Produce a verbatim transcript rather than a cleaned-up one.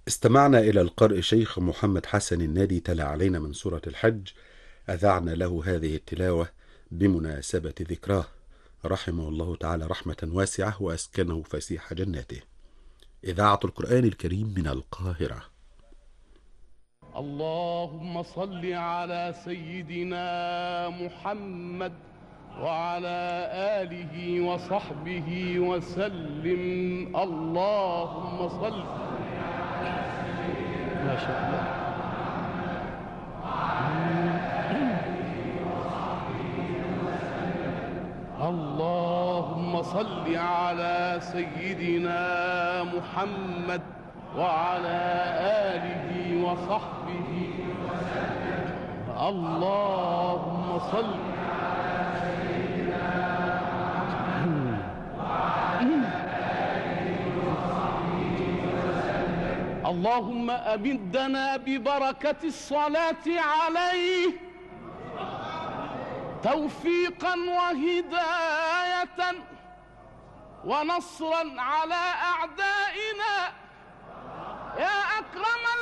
استمعنا إلى القارئ شيخ محمد حسن النادي تلا علينا من سورة الحج. أذعنا له هذه التلاوة بمناسبة ذكراه، رحمه الله تعالى رحمة واسعة وأسكنه فسيح جناته. إذاعة القرآن الكريم من القاهرة. اللهم صل على سيدنا محمد وعلى آله وصحبه وسلم. اللهم صل. ما شاء الله. اللهم صل على سيدنا محمد وعلى آله وصحبه وسلم. اللهم صل على سيدنا محمد وعلى آله وصحبه وسلم. اللهم أمدنا ببركة الصلاة عليه توفيقا وهداية ونصرا على أعدائنا يا أكرم